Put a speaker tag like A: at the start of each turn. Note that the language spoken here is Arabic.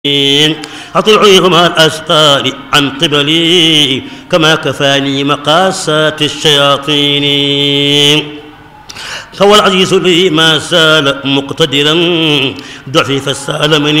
A: أطلعيهما الأسقال عن قبلي كما كفاني مقاسات الشياطين. هو العزيز لي ما زال مقتدرا ضعفي فسالمني